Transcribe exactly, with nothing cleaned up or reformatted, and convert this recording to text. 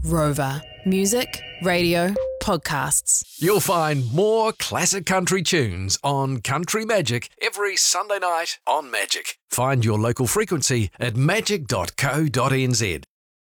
Rover. Music, radio, podcasts. You'll find more classic country tunes on Country Magic every Sunday night on Magic. Find your local frequency at magic dot co dot n z.